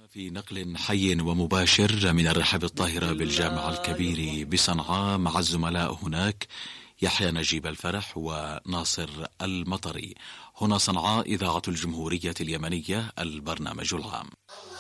في نقل حي ومباشر من الرحاب الطاهرة بالجامع الكبير بصنعاء مع الزملاء هناك يحيى نجيب الفرح وناصر المطري. هنا صنعاء إذاعة الجمهورية اليمنية البرنامج العام.